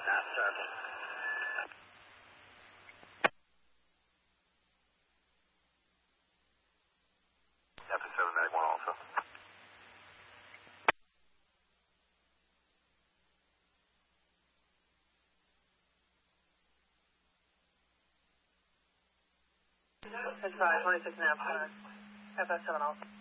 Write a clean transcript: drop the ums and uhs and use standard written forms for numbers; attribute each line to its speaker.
Speaker 1: Captain 7 Medic 1 also.
Speaker 2: It's 26 and a half, FS7 also.